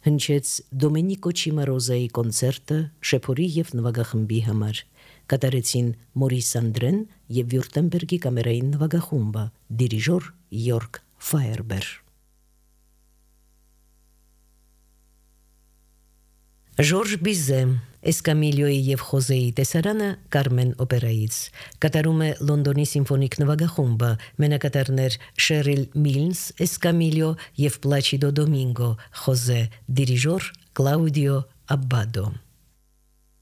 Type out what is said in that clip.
հնչեց Դոմենիկո Չիմարոզայի կոնցերտը շեփորի եւ նվագախմբի համար։ Կատարեցին Մորիս Անդրեն եւ Վյուրտեմբերգի կամերային նվագախումբը, դիրիժոր Յորգ Ֆայերբեր։ Ժորժ Բիզե, Էսկամիլիոյի եւ Խոզեի տեսարանը Կարմեն օպերայից։ Կատարում է Լոնդոնի սիմֆոնիկ նվագախումբը, մենակատարներ Շերիլ Միլնս, Էսկամիլիո եւ Պլաչիդո Դոմինգո, Խոզե, դիրիժոր Կլաուդիո Աբբադո։